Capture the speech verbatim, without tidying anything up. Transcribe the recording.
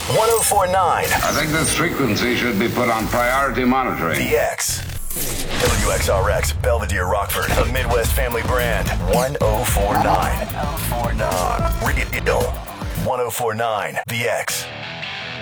ten forty-nine. I think this frequency should be put on priority monitoring. The X. W X R X, Belvedere, Rockford, a Midwest family brand. ten forty-nine. ten forty-nine. Radio ten forty-nine. The X.